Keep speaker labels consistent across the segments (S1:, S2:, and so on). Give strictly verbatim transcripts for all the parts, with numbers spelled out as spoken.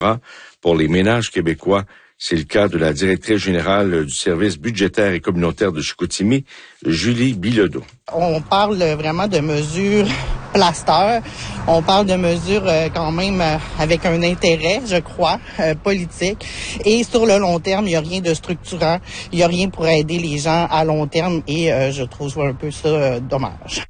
S1: pour les ménages québécois. C'est le cas de la directrice générale du service budgétaire et communautaire de Chicoutimi, Julie Bilodeau.
S2: On parle vraiment de mesures plaster. On parle de mesures euh, quand même euh, avec un intérêt, je crois, euh, politique. Et sur le long terme, il n'y a rien de structurant. Il n'y a rien pour aider les gens à long terme. Et euh, je trouve un peu ça euh, dommage.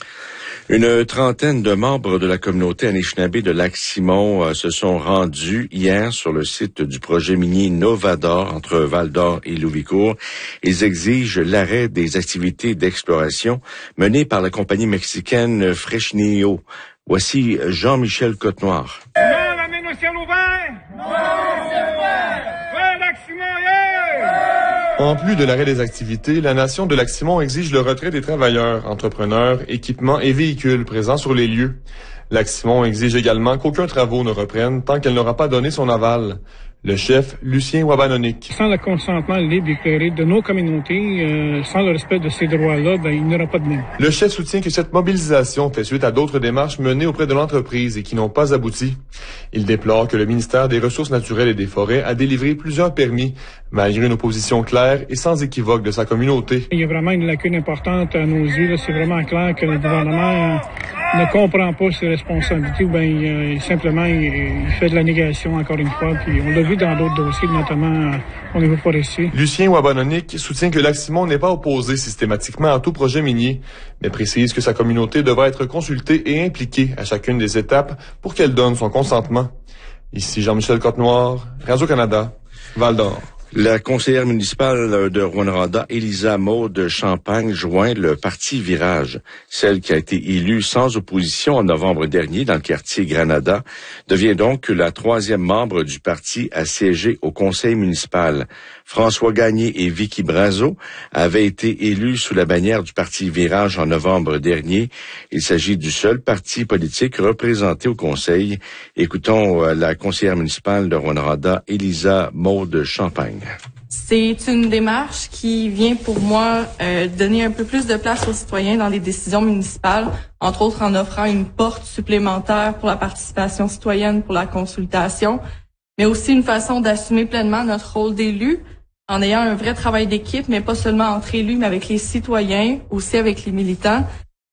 S1: Une trentaine de membres de la communauté Anishinaabe de Lac-Simon euh, se sont rendus hier sur le site du projet minier Novador entre Val-d'Or et Louvicourt. Ils exigent l'arrêt des activités d'exploration menées par la compagnie mexicaine Fresnillo. Voici Jean-Michel Côte-Noir.
S3: Non, la mine au ciel ouvert! Non, au ciel ouvert! Ouais, Lac-Simon, yeah!
S4: En plus de l'arrêt des activités, la Nation de Lac-Simon exige le retrait des travailleurs, entrepreneurs, équipements et véhicules présents sur les lieux. Lac-Simon exige également qu'aucun travaux ne reprenne tant qu'elle n'aura pas donné son aval. Le chef, Lucien Wabanonik.
S3: Sans le consentement libre et éclairé de nos communautés, euh, sans le respect de ces droits-là, ben, il n'y aura pas de mine.
S4: Le chef soutient que cette mobilisation fait suite à d'autres démarches menées auprès de l'entreprise et qui n'ont pas abouti. Il déplore que le ministère des Ressources naturelles et des Forêts a délivré plusieurs permis, malgré une opposition claire et sans équivoque de sa communauté.
S3: Il y a vraiment une lacune importante à nos yeux. Là. C'est vraiment clair que le gouvernement euh, ne comprend pas ses responsabilités ou bien euh, simplement il, il fait de la négation encore une fois. Puis on l'a vu dans d'autres dossiers, notamment euh, au niveau forestier.
S4: Lucien Wabanonik soutient que Lac-Simon n'est pas opposé systématiquement à tout projet minier, mais précise que sa communauté devra être consultée et impliquée à chacune des étapes pour qu'elle donne son consentement. Ici Jean-Michel Côte-Noir, Radio-Canada, Val-d'Or.
S1: La conseillère municipale de Rouyn-Noranda, Elisa Maude Champagne, joint le parti Virage. Celle qui a été élue sans opposition en novembre dernier dans le quartier Granada devient donc la troisième membre du parti à siéger au conseil municipal. François Gagné et Vicky Brazo avaient été élus sous la bannière du parti Virage en novembre dernier. Il s'agit du seul parti politique représenté au conseil. Écoutons la conseillère municipale de Rouyn-Noranda, Elisa Maude Champagne.
S5: C'est une démarche qui vient pour moi euh, donner un peu plus de place aux citoyens dans les décisions municipales, entre autres en offrant une porte supplémentaire pour la participation citoyenne, pour la consultation, mais aussi une façon d'assumer pleinement notre rôle d'élu en ayant un vrai travail d'équipe, mais pas seulement entre élus, mais avec les citoyens, aussi avec les militants.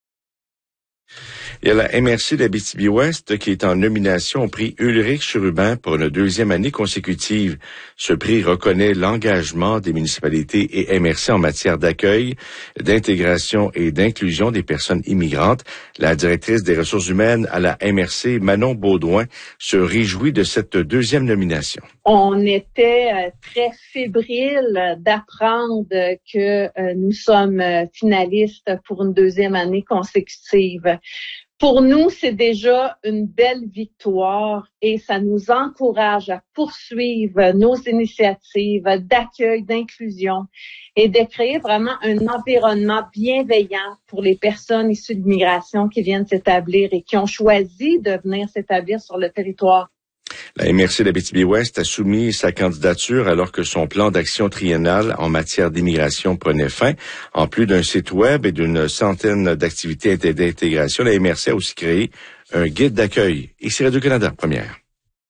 S1: Il y a la M R C d'Abitibi-Ouest qui est en nomination au prix Ulrich Chérubin pour une deuxième année consécutive. Ce prix reconnaît l'engagement des municipalités et M R C en matière d'accueil, d'intégration et d'inclusion des personnes immigrantes. La directrice des ressources humaines à la M R C, Manon Baudouin, se réjouit de cette deuxième nomination.
S6: On était euh, très fébrile d'apprendre que euh, nous sommes finalistes pour une deuxième année consécutive. Pour nous, c'est déjà une belle victoire et ça nous encourage à poursuivre nos initiatives d'accueil, d'inclusion et de créer vraiment un environnement bienveillant pour les personnes issues de l'immigration qui viennent s'établir et qui ont choisi de venir s'établir sur le territoire.
S1: La M R C d'Abitibi-Ouest a soumis sa candidature alors que son plan d'action triennal en matière d'immigration prenait fin. En plus d'un site web et d'une centaine d'activités d'intégration, la M R C a aussi créé un guide d'accueil. Ici Radio-Canada, première.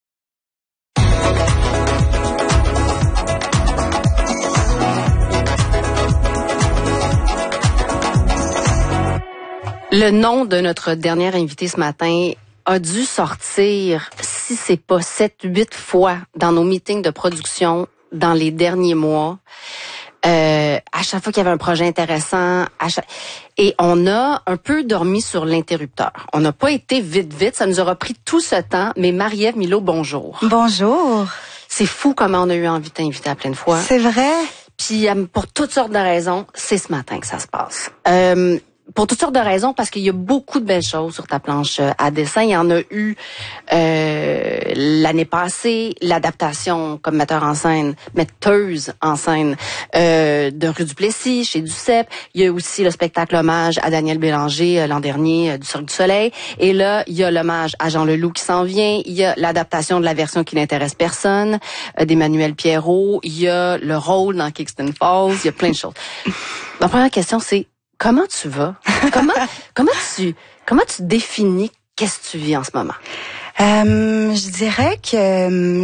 S7: Le nom de notre dernière invitée ce matin a dû sortir, si c'est pas sept, huit fois dans nos meetings de production dans les derniers mois. Euh, à chaque fois qu'il y avait un projet intéressant, à chaque... et on a un peu dormi sur l'interrupteur. On n'a pas été vite, vite. Ça nous aura pris tout ce temps. Mais Marie-Ève Milot, bonjour.
S8: Bonjour.
S7: C'est fou comment on a eu envie de t'inviter à plein de fois.
S8: C'est vrai.
S7: Puis pour toutes sortes de raisons, c'est ce matin que ça se passe. Euh, Pour toutes sortes de raisons, parce qu'il y a beaucoup de belles choses sur ta planche à dessin. Il y en a eu euh, l'année passée, l'adaptation comme metteur en scène, metteuse en scène euh, de Rue du Plessis, chez Duceppe. Il y a aussi le spectacle hommage à Daniel Bélanger euh, l'an dernier euh, du Cirque du Soleil. Et là, il y a l'hommage à Jean Leloup qui s'en vient. Il y a l'adaptation de la version qui n'intéresse personne euh, d'Emmanuel Pierrot. Il y a le rôle dans Kingston Falls. Il y a plein de choses. Ma première question, c'est comment tu vas? Comment, comment tu, comment tu définis qu'est-ce que tu vis en ce moment?
S8: Euh, je dirais que